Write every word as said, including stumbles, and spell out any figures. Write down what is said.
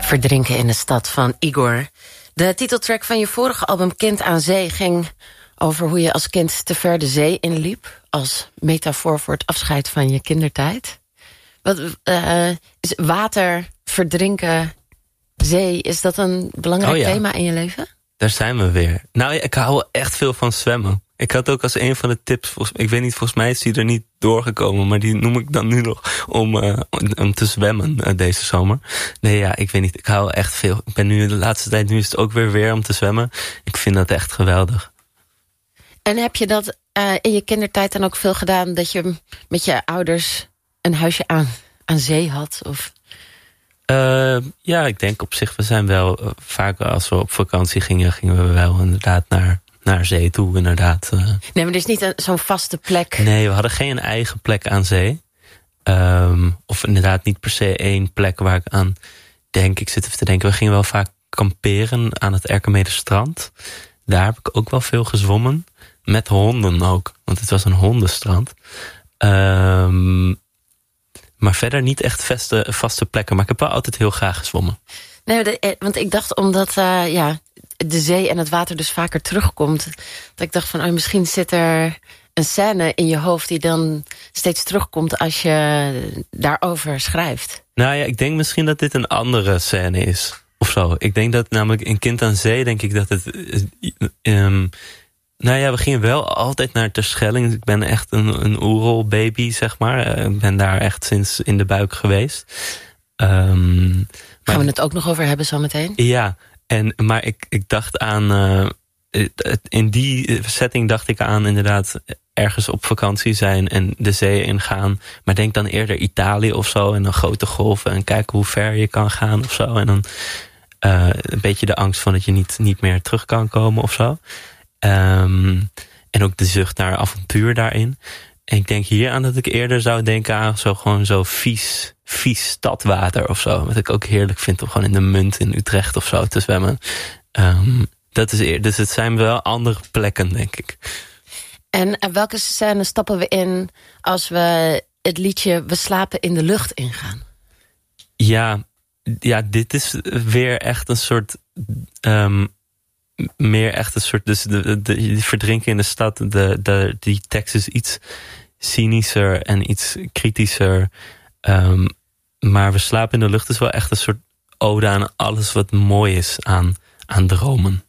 Verdrinken in de stad van Igor. De titeltrack van je vorige album Kind aan Zee ging over hoe je als kind te ver de zee inliep, als metafoor voor het afscheid van je kindertijd. Wat, uh, is water, verdrinken, zee, is dat een belangrijk oh ja. thema in je leven? Daar zijn we weer. Nou, ik hou echt veel van zwemmen. Ik had ook als een van de tips, ik weet niet, volgens mij is die er niet doorgekomen, maar die noem ik dan nu nog om, uh, om te zwemmen uh, deze zomer. Nee, ja, ik weet niet, ik hou echt veel. Ik ben nu de laatste tijd, nu is het ook weer weer om te zwemmen. Ik vind dat echt geweldig. En heb je dat uh, in je kindertijd dan ook veel gedaan, dat je met je ouders een huisje aan, aan zee had? Of... Uh, ja, ik denk op zich, we zijn wel, uh, vaak als we op vakantie gingen, gingen we wel inderdaad naar... naar zee toe, inderdaad. Nee, maar er is niet een, zo'n vaste plek. Nee, we hadden geen eigen plek aan zee. Um, of inderdaad niet per se één plek waar ik aan denk. Ik zit even te denken, we gingen wel vaak kamperen aan het Erkenmederstrand. Daar heb ik ook wel veel gezwommen. Met honden ook, want het was een hondenstrand. Um, maar verder niet echt vaste, vaste plekken. Maar ik heb wel altijd heel graag gezwommen. Nee, de, want ik dacht omdat uh, ja, de zee en het water dus vaker terugkomt, dat ik dacht van, oh, misschien zit er een scène in je hoofd die dan steeds terugkomt als je daarover schrijft. Nou ja, ik denk misschien dat dit een andere scène is. Of zo. Ik denk dat namelijk in Kind aan Zee, denk ik dat het... Um, nou ja, we gingen wel altijd naar Terschelling. Ik ben echt een, een oerolbaby, zeg maar. Ik ben daar echt sinds in de buik geweest. Um, Gaan we het ook nog over hebben zometeen? Ja, en, maar ik, ik dacht aan... Uh, in die setting dacht ik aan inderdaad ergens op vakantie zijn en de zee ingaan. Maar denk dan eerder Italië of zo en dan grote golven en kijken hoe ver je kan gaan of zo. En dan uh, een beetje de angst van dat je niet, niet meer terug kan komen of zo. Um, en ook de zucht naar avontuur daarin. En ik denk hier aan dat ik eerder zou denken aan zo gewoon zo vies, vies stadwater of zo. Wat ik ook heerlijk vind om gewoon in de Munt in Utrecht of zo te zwemmen. Um, dat is eer, dus het zijn wel andere plekken, denk ik. En uh, welke scène stappen we in als we het liedje We slapen in de lucht ingaan? Ja, ja, dit is weer echt een soort... Um, meer echt een soort... Dus de, de, de verdrinken in de stad, de, de, die tekst is iets cynischer en iets kritischer. Um, maar We slapen in de lucht is wel echt een soort ode aan alles wat mooi is aan, aan dromen.